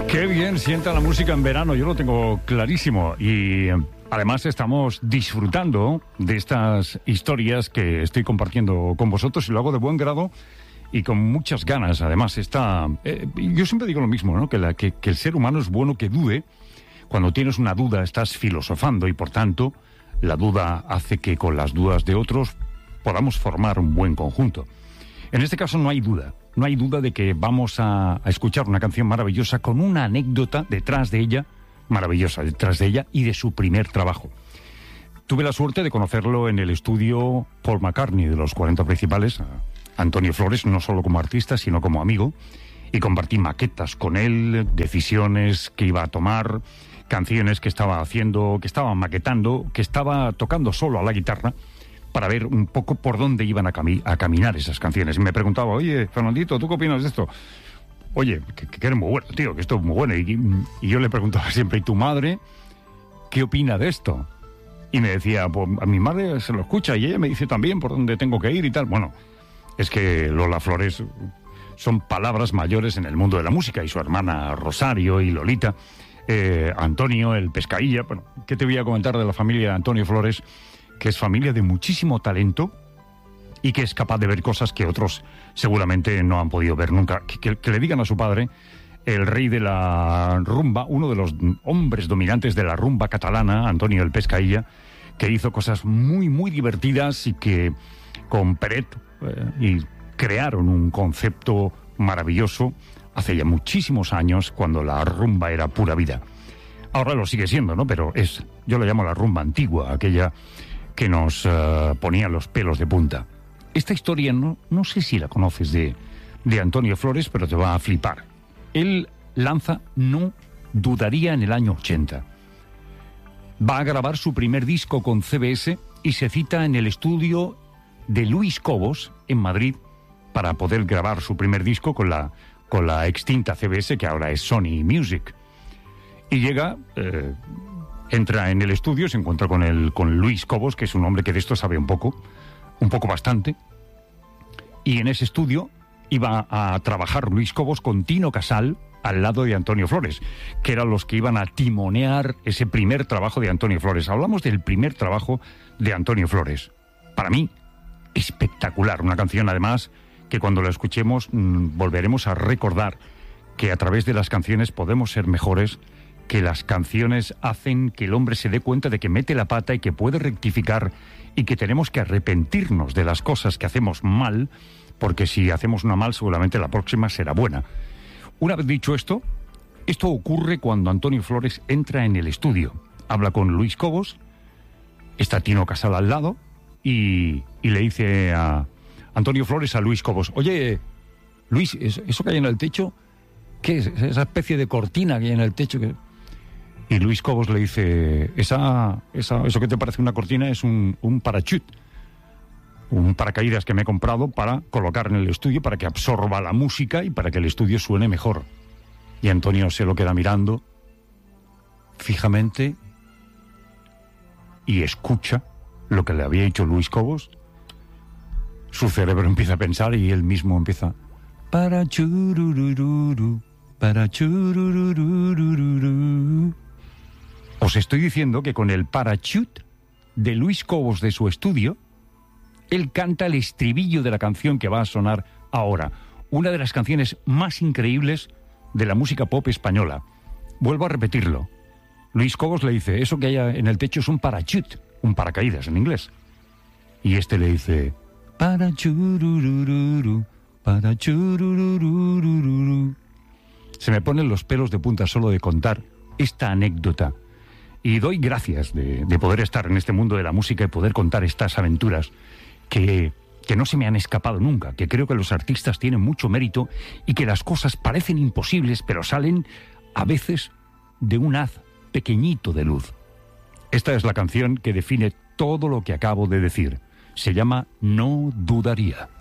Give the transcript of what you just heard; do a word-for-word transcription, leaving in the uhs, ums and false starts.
Qué bien sienta la música en verano, yo lo tengo clarísimo. Y además estamos disfrutando de estas historias que estoy compartiendo con vosotros y lo hago de buen grado y con muchas ganas. Además, está, eh, yo siempre digo lo mismo, ¿no? Que, la, que, que el ser humano es bueno que dude. Cuando tienes una duda estás filosofando y por tanto la duda hace que con las dudas de otros podamos formar un buen conjunto. En este caso no hay duda. No hay duda de que vamos a, a escuchar una canción maravillosa con una anécdota detrás de ella, maravillosa detrás de ella y de su primer trabajo. Tuve la suerte de conocerlo en el estudio Paul McCartney de los cuarenta principales, Antonio Flores, no solo como artista, sino como amigo, y compartí maquetas con él, decisiones que iba a tomar, canciones que estaba haciendo, que estaba maquetando, que estaba tocando solo a la guitarra, para ver un poco por dónde iban a, cami- a caminar esas canciones. Y me preguntaba, oye, Fernandito, ¿tú qué opinas de esto? Oye, que, que eres muy bueno, tío, que esto es muy bueno. Y, y yo le preguntaba siempre, ¿y tu madre qué opina de esto? Y me decía, pues a mi madre se lo escucha y ella me dice también por dónde tengo que ir y tal. Bueno, es que Lola Flores son palabras mayores en el mundo de la música, y su hermana Rosario y Lolita, eh, Antonio, el Pescailla. Bueno, ¿qué te voy a comentar de la familia de Antonio Flores? Que es familia de muchísimo talento y que es capaz de ver cosas que otros seguramente no han podido ver nunca. Que, que, que le digan a su padre, el rey de la rumba, uno de los hombres dominantes de la rumba catalana, Antonio el Pescailla, que hizo cosas muy, muy divertidas y que con Peret eh, y crearon un concepto maravilloso hace ya muchísimos años, cuando la rumba era pura vida. Ahora lo sigue siendo, ¿no? Pero es, yo lo llamo la rumba antigua, aquella que nos uh, ponía los pelos de punta. Esta historia, no, no sé si la conoces de, de Antonio Flores, pero te va a flipar. Él lanza No Dudaría en el año ochenta. Va a grabar su primer disco con C B S y se cita en el estudio de Luis Cobos, en Madrid, para poder grabar su primer disco con la, con la extinta C B S, que ahora es Sony Music. Y llega... Eh, Entra en el estudio, se encuentra con, el, con Luis Cobos, que es un hombre que de esto sabe un poco, un poco bastante. Y en ese estudio iba a trabajar Luis Cobos con Tino Casal al lado de Antonio Flores, que eran los que iban a timonear ese primer trabajo de Antonio Flores. Hablamos del primer trabajo de Antonio Flores. Para mí, espectacular. Una canción, además, que cuando la escuchemos mmm, volveremos a recordar que a través de las canciones podemos ser mejores, que las canciones hacen que el hombre se dé cuenta de que mete la pata y que puede rectificar y que tenemos que arrepentirnos de las cosas que hacemos mal, porque si hacemos una mal seguramente la próxima será buena. Una vez dicho esto, esto ocurre cuando Antonio Flores entra en el estudio, habla con Luis Cobos, está Tino Casal al lado y, y le dice a Antonio Flores a Luis Cobos, oye, Luis, ¿eso que hay en el techo? ¿Qué es? Esa especie de cortina que hay en el techo que... Y Luis Cobos le dice, esa, esa, eso que te parece una cortina es un, un parachute, un paracaídas que me he comprado para colocar en el estudio para que absorba la música y para que el estudio suene mejor. Y Antonio se lo queda mirando fijamente y escucha lo que le había dicho Luis Cobos. Su cerebro empieza a pensar y él mismo empieza, para chururururu, para chururururu. Os estoy diciendo que con el parachute de Luis Cobos de su estudio, él canta el estribillo de la canción que va a sonar ahora. Una de las canciones más increíbles de la música pop española. Vuelvo a repetirlo. Luis Cobos le dice, eso que hay en el techo es un parachute, un paracaídas en inglés. Y este le dice, para chururururu, para chururururu. Se me ponen los pelos de punta solo de contar esta anécdota. Y doy gracias de, de poder estar en este mundo de la música y poder contar estas aventuras que, que no se me han escapado nunca, que creo que los artistas tienen mucho mérito y que las cosas parecen imposibles, pero salen a veces de un haz pequeñito de luz. Esta es la canción que define todo lo que acabo de decir. Se llama No Dudaría.